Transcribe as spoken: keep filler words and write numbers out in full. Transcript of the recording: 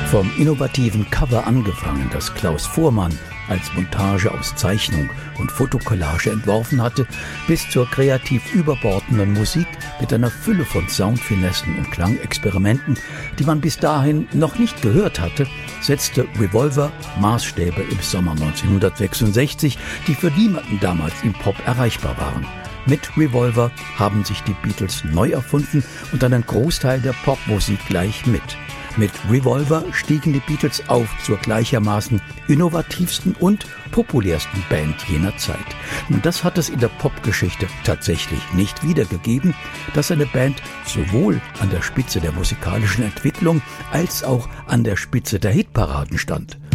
Vom innovativen Cover angefangen, das Klaus Voormann als Montage aus Zeichnung und Fotokollage entworfen hatte, bis zur kreativ überbordenden Musik mit einer Fülle von Soundfinessen und Klangexperimenten, die man bis dahin noch nicht gehört hatte, setzte Revolver Maßstäbe im Sommer neunzehnhundertsechsundsechzig, die für niemanden damals im Pop erreichbar waren. Mit Revolver haben sich die Beatles neu erfunden und einen Großteil der Popmusik gleich mit. Mit Revolver stiegen die Beatles auf zur gleichermaßen innovativsten und populärsten Band jener Zeit. Und das hat es in der Popgeschichte tatsächlich nicht wiedergegeben, dass eine Band sowohl an der Spitze der musikalischen Entwicklung als auch an der Spitze der Hitparaden stand.